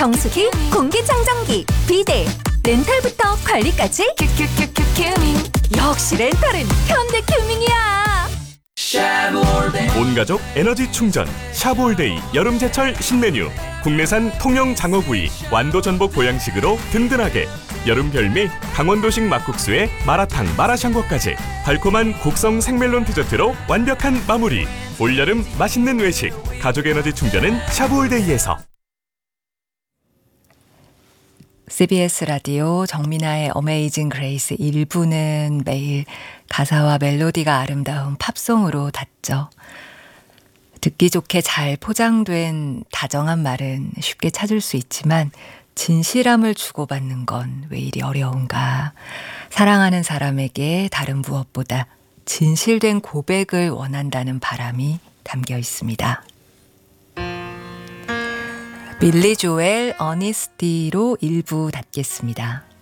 정수기, 공기청정기, 비데, 렌탈부터 관리까지 큐큐큐큐 큐밍. 역시 렌탈은 현대 큐밍이야. 온가족 에너지 충전 샤브올데이 여름제철 신메뉴. 국내산 통영 장어구이 완도 전복 보양식으로 든든하게. 여름 별미 강원도식 막국수에 마라탕 마라샹궈까지 달콤한 곡성 생멜론 디저트로 완벽한 마무리. 올여름 맛있는 외식 가족 에너지 충전은 샤브올데이에서. CBS 라디오 정민아의 어메이징 그레이스 1부는 매일 가사와 멜로디가 아름다운 팝송으로 닫죠. 듣기 좋게 잘 포장된 다정한 말은 쉽게 찾을 수 있지만 진실함을 주고받는 건 왜 이리 어려운가. 사랑하는 사람에게 다른 무엇보다 진실된 고백을 원한다는 바람이 담겨 있습니다. 빌리 조엘 어니스티로 1부 닫겠습니다.